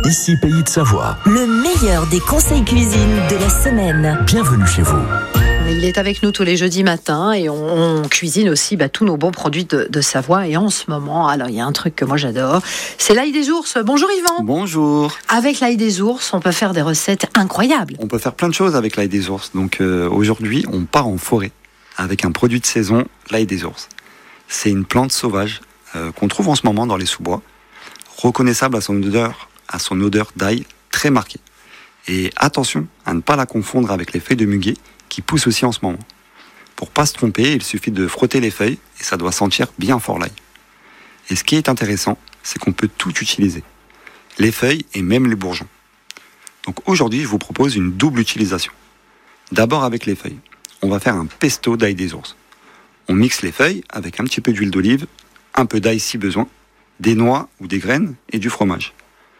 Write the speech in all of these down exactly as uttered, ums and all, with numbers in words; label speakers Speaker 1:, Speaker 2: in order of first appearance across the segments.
Speaker 1: Ici Pays de Savoie.
Speaker 2: Le meilleur des conseils cuisine de la semaine.
Speaker 1: Bienvenue chez vous.
Speaker 3: Il est avec nous tous les jeudis matins et on, on cuisine aussi bah, tous nos bons produits de, de Savoie. Et en ce moment, alors il y a un truc que moi j'adore, c'est l'ail des ours. Bonjour Yvan.
Speaker 4: Bonjour.
Speaker 3: Avec l'ail des ours, on peut faire des recettes incroyables.
Speaker 4: On peut faire plein de choses avec l'ail des ours. Donc euh, aujourd'hui, on part en forêt avec un produit de saison, l'ail des ours. C'est une plante sauvage euh, qu'on trouve en ce moment dans les sous-bois, reconnaissable à son odeur, à son odeur d'ail très marquée. Et attention à ne pas la confondre avec les feuilles de muguet qui poussent aussi en ce moment. Pour pas se tromper, il suffit de frotter les feuilles et ça doit sentir bien fort l'ail. Et ce qui est intéressant, c'est qu'on peut tout utiliser. Les feuilles et même les bourgeons. Donc aujourd'hui, je vous propose une double utilisation. D'abord avec les feuilles. On va faire un pesto d'ail des ours. On mixe les feuilles avec un petit peu d'huile d'olive, un peu d'ail si besoin, des noix ou des graines et du fromage.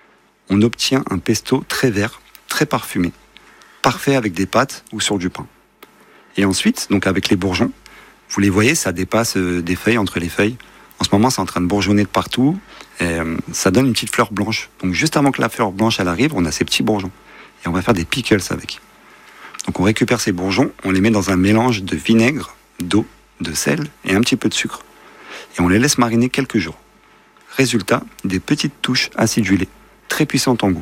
Speaker 4: On obtient un pesto très vert, très parfumé, parfait avec des pâtes ou sur du pain. Et ensuite, donc avec les bourgeons, vous les voyez, ça dépasse euh, des feuilles entre les feuilles. En ce moment, c'est en train de bourgeonner de partout. Et, euh, ça donne une petite fleur blanche. Donc juste avant que la fleur blanche elle arrive, on a ces petits bourgeons. Et on va faire des pickles avec. Donc on récupère ces bourgeons, on les met dans un mélange de vinaigre, d'eau, de sel et un petit peu de sucre. Et on les laisse mariner quelques jours. Résultat, des petites touches acidulées, très puissantes en goût.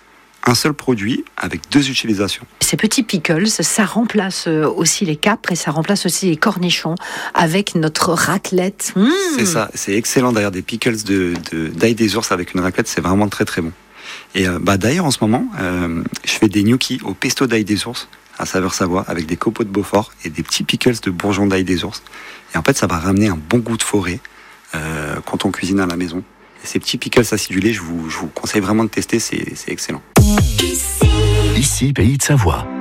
Speaker 4: Un seul produit avec deux utilisations.
Speaker 3: Ces petits pickles, ça remplace aussi les capres et ça remplace aussi les cornichons avec notre raclette. Mmh.
Speaker 4: C'est ça, c'est excellent d'ailleurs, des pickles de, de, d'ail des ours avec une raclette, c'est vraiment très très bon. Et euh, bah, d'ailleurs en ce moment, euh, je fais des gnocchis au pesto d'ail des ours à saveur Savoie avec des copeaux de Beaufort et des petits pickles de bourgeons d'ail des ours. Et en fait, ça va ramener un bon goût de forêt euh, quand on cuisine à la maison. Et ces petits pickles acidulés, je vous, je vous conseille vraiment de tester, c'est, c'est excellent.
Speaker 1: Ici Pays de Savoie.